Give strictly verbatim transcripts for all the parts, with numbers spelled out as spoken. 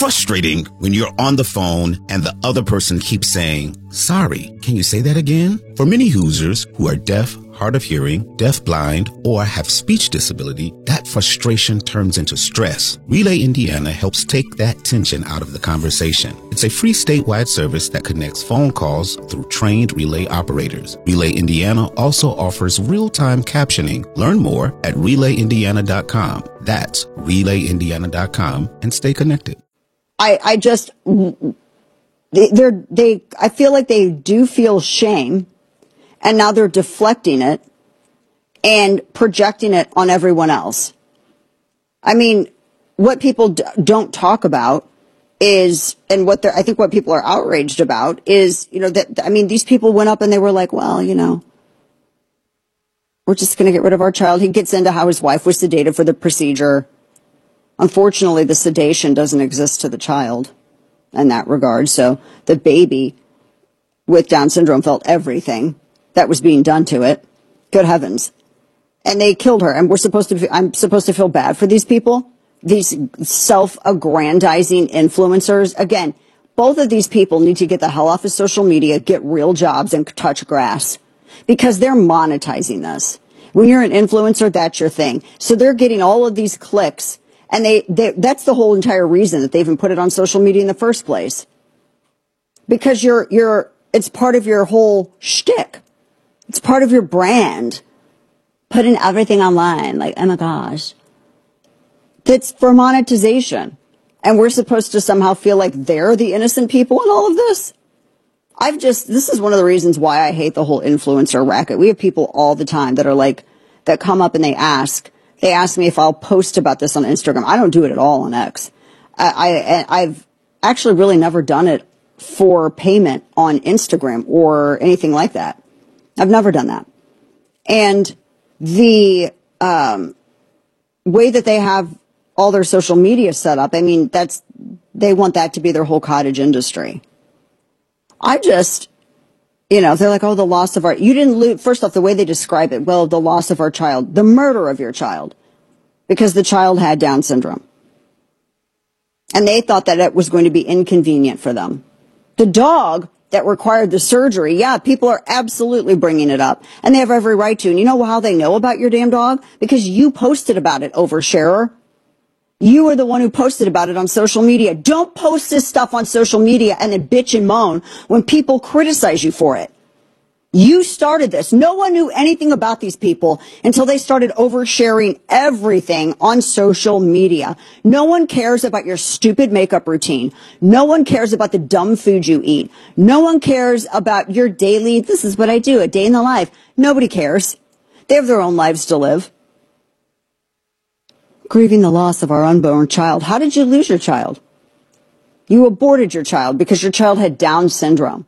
frustrating when you're on the phone and the other person keeps saying, sorry, can you say that again? For many users who are deaf, hard of hearing, deafblind, or have speech disability, that frustration turns into stress. Relay Indiana helps take that tension out of the conversation. It's a free statewide service that connects phone calls through trained relay operators. Relay Indiana also offers real-time captioning. Learn more at relay indiana dot com. That's relay indiana dot com and stay connected. I, I just, they, they're, they, I feel like they do feel shame. And now they're deflecting it and projecting it on everyone else. I mean, what people d- don't talk about is, and what they're, I think what people are outraged about is, you know, that, I mean, these people went up and they were like, well, you know, we're just going to get rid of our child. He gets into how his wife was sedated for the procedure. Unfortunately, the sedation doesn't exist to the child in that regard. So the baby with Down syndrome felt everything that was being done to it. Good heavens. And they killed her. And we're supposed to, I'm supposed to feel bad for these people, these self-aggrandizing influencers. Again, both of these people need to get the hell off of social media, get real jobs, and touch grass, because they're monetizing this. When you're an influencer, that's your thing. So they're getting all of these clicks, and they, they that's the whole entire reason that they even put it on social media in the first place. Because you're, you're, it's part of your whole shtick. It's part of your brand. Putting everything online, like, oh my gosh. That's for monetization. And we're supposed to somehow feel like they're the innocent people in all of this. I've just, this is one of the reasons why I hate the whole influencer racket. We have people all the time that are like, that come up and they ask, they ask me if I'll post about this on Instagram. I don't do it at all on X. I, I, I've actually really never done it for payment on Instagram or anything like that. I've never done that. And the um, way that they have all their social media set up, I mean, that's, they want that to be their whole cottage industry. I just, you know, they're like, oh, the loss of our, you didn't lose, first off, the way they describe it, well, the loss of our child, the murder of your child, because the child had Down syndrome. And they thought that it was going to be inconvenient for them. The dog that required the surgery, yeah, people are absolutely bringing it up, and they have every right to. And you know how they know about your damn dog? Because you posted about it, oversharer. You are the one who posted about it on social media. Don't post this stuff on social media and then bitch and moan when people criticize you for it. You started this. No one knew anything about these people until they started oversharing everything on social media. No one cares about your stupid makeup routine. No one cares about the dumb food you eat. No one cares about your daily, this is what I do, a day in the life. Nobody cares. They have their own lives to live. Grieving the loss of our unborn child. How did you lose your child? You aborted your child because your child had Down syndrome.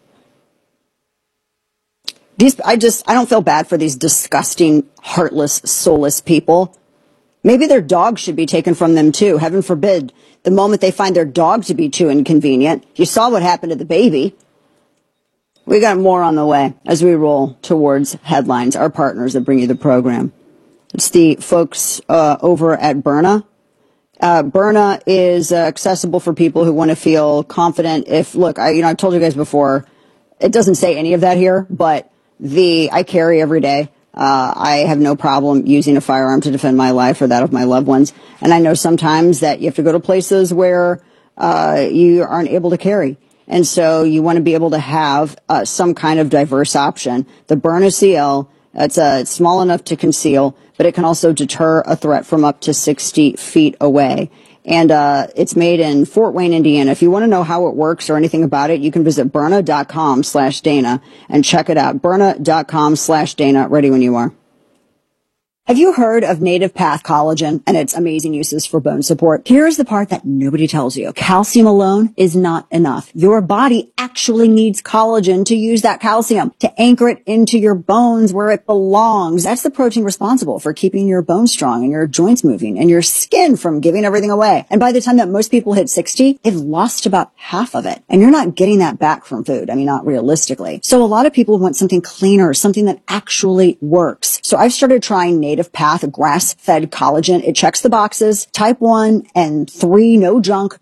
These, I just, I don't feel bad for these disgusting, heartless, soulless people. Maybe their dog should be taken from them too. Heaven forbid. The moment they find their dog to be too inconvenient. You saw what happened to the baby. We got more on the way as we roll towards headlines, our partners that bring you the program. It's the folks uh, over at Byrna. Uh, Byrna is uh, accessible for people who want to feel confident. If, look, I, you know, I've told you guys before, it doesn't say any of that here, but The, I carry every day. Uh, I have no problem using a firearm to defend my life or that of my loved ones. And I know sometimes that you have to go to places where, uh, you aren't able to carry. And so you want to be able to have, uh, some kind of diverse option. The Byrna C L, it's, uh, it's small enough to conceal, but it can also deter a threat from up to sixty feet away. And uh it's made in Fort Wayne, Indiana. If you want to know how it works or anything about it, you can visit Byrna.com slash Dana and check it out. Byrna.com slash Dana. Ready when you are. Have you heard of Native Path Collagen and its amazing uses for bone support? Here's the part that nobody tells you. Calcium alone is not enough. Your body actually needs collagen to use that calcium, to anchor it into your bones where it belongs. That's the protein responsible for keeping your bones strong and your joints moving and your skin from giving everything away. And by the time that most people hit sixty, they've lost about half of it. And you're not getting that back from food. I mean, not realistically. So a lot of people want something cleaner, something that actually works. So I've started trying Native Native Path grass-fed collagen. It checks the boxes, type one and three, no junk,